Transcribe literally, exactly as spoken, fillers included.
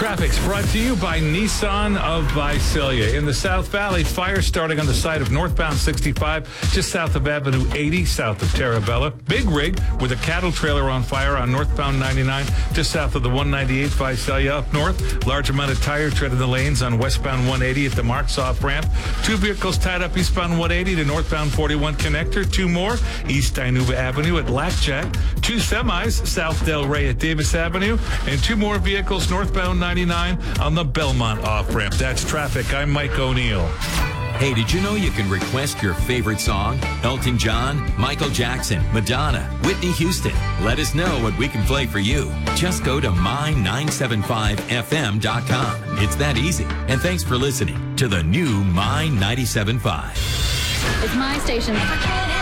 Traffic's brought to you by Nissan of Visalia. In the South Valley, fire starting on the side of northbound sixty-five, just south of Avenue eighty, south of Terabella. Big rig with a cattle trailer on fire on northbound ninety-nine, just south of the one ninety-eight Visalia up north. Large amount of tire tread in the lanes on westbound one eighty at the Marks off ramp. Two vehicles tied up eastbound one eighty to northbound forty-one connector. Two more east Dinuba Avenue at Lackjack. Two semis south Del Rey at Davis Avenue. And two more vehicles northbound ninety-nine on the Belmont off-ramp. That's traffic. I'm Mike O'Neill. Hey, did you know you can request your favorite song? Elton John, Michael Jackson, Madonna, Whitney Houston. Let us know what we can play for you. Just go to my nine seven five F M dot com. It's that easy. And thanks for listening to the new My ninety-seven point five. It's my station.